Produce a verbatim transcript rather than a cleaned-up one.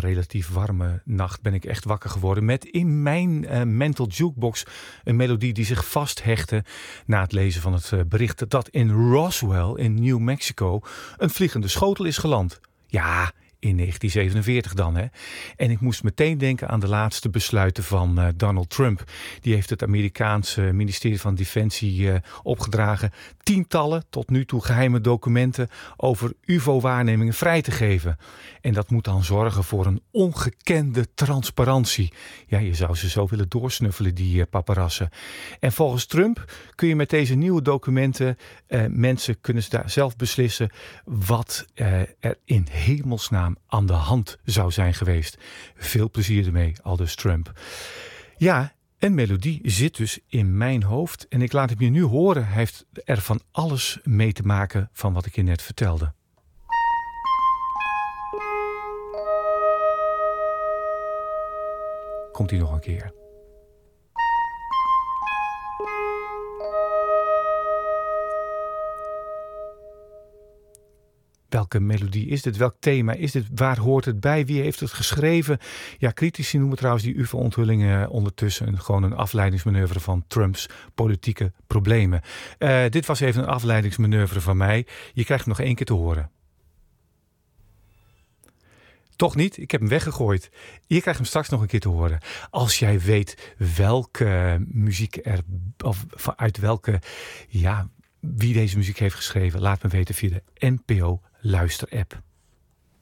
relatief warme nacht ben ik echt wakker geworden met in mijn uh, mental jukebox een melodie die zich vasthechtte na het lezen van het uh, bericht dat in Roswell in New Mexico een vliegende schotel is geland. Ja, in negentien zevenenveertig dan, hè. En ik moest meteen denken aan de laatste besluiten van uh, Donald Trump. Die heeft het Amerikaanse ministerie van Defensie uh, opgedragen tientallen tot nu toe geheime documenten over U F O-waarnemingen vrij te geven. En dat moet dan zorgen voor een ongekende transparantie. Ja, je zou ze zo willen doorsnuffelen, die uh, paparassen. En volgens Trump kun je met deze nieuwe documenten, uh, mensen kunnen ze daar zelf beslissen wat uh, er in hemelsnaam aan de hand zou zijn geweest. Veel plezier ermee, aldus Trump. Ja, een melodie zit dus in mijn hoofd en ik laat hem je nu horen. Hij heeft er van alles mee te maken van wat ik je net vertelde. Komt hij nog een keer. Welke melodie is dit? Welk thema is dit? Waar hoort het bij? Wie heeft het geschreven? Ja, critici noemen trouwens die U F O-onthullingen ondertussen gewoon een afleidingsmanoeuvre van Trumps politieke problemen. Uh, dit was even een afleidingsmanoeuvre van mij. Je krijgt hem nog één keer te horen. Toch niet? Ik heb hem weggegooid. Je krijgt hem straks nog een keer te horen. Als jij weet welke muziek er, of uit welke, ja, wie deze muziek heeft geschreven, laat me weten via de N P O Luister-app.